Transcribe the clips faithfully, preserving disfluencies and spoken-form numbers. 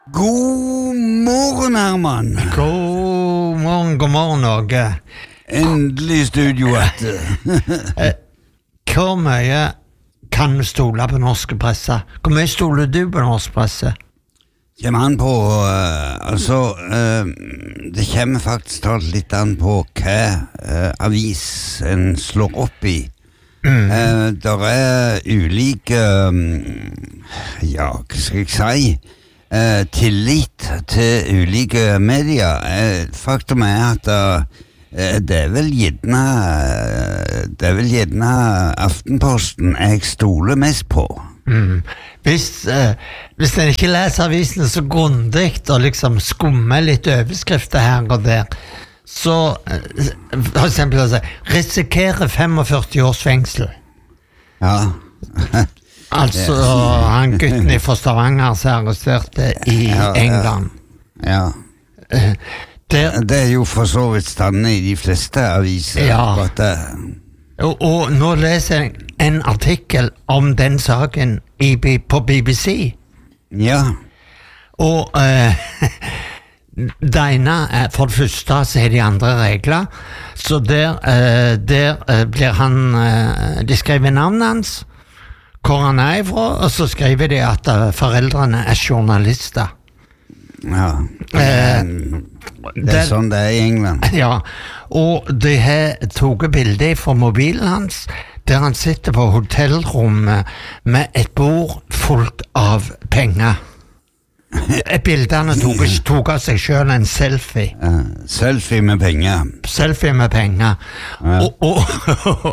God morgen, Herman. God morgen, god morgen, Norge. Endelig studio etter. Hvor mye kan vi stole på norske presse? Hvor mye stoler du på norsk presse? Kommer an på, uh, altså, uh, det kommer faktisk litt an på hva uh, avis en slår opp i. Mm. Uh, der er ulike, um, ja, hva skal jeg si, uh, tillit til ulike medier. Uh, faktum er at uh, det er vel gjerne, uh, det er vel gjerne Aftenposten jeg stoler mest på. Mm. Hvis, uh, hvis en ikke leser avisene så grundigt og liksom skummer litt overskrifter her og der, så uh, for eksempel å si, risikerer femogførti års fengsel. Ja. Altså han gutten fra Stavanger som arresterte i ja, England. Ja, ja. Uh, der, det er jo for så vidt stande i de fleste aviser. Ja. Og, og nå leser jeg en artikkel om den saken i, på B B C. Ja. Og uh, det ene er, for det første så er de andre regler. Så der, uh, der uh, blir han, uh, de skriver navnet hans, hvor han er ifra, og så skriver de at uh, foreldrene er journalister. Ja, det er, det er sånn det er i England. Ja, og de har tog bilder fra mobilen hans, der han sitter på hotellrommet med et bord fullt av penger. Bildene tog, tog av seg selv en selfie. Uh, selfie med penger. Selfie med penger. Ja. Og, og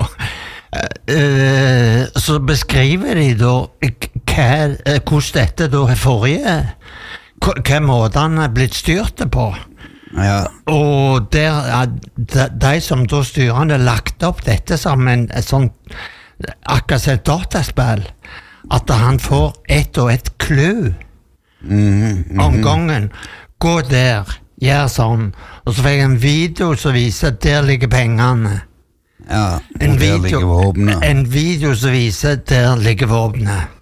uh, så beskriver de da hva, hvordan dette da er forrige, hva måten han er blitt styrt på. Ja. Og der, de, de som da styrende lagt opp dette som en, en sånn akkurat et dataspill, at han får ett og ett clue mm, mm, om gangen. Gå der, gjør sånn, og så får jeg en video som viser at der ligger pengene. Ja, en der video, ligger våpnet. En video som viser at der ligger våpnet.